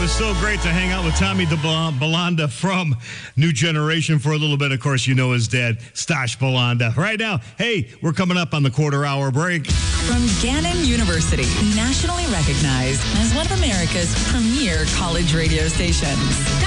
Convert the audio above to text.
was so great to hang out with Tommy Belanda from New Generation for a little bit. Of course, you know his dad, Stash Belanda. Right now, hey, we're coming up on the quarter-hour break. From Gannon University, nationally recognized as one of America's premier college radio stations.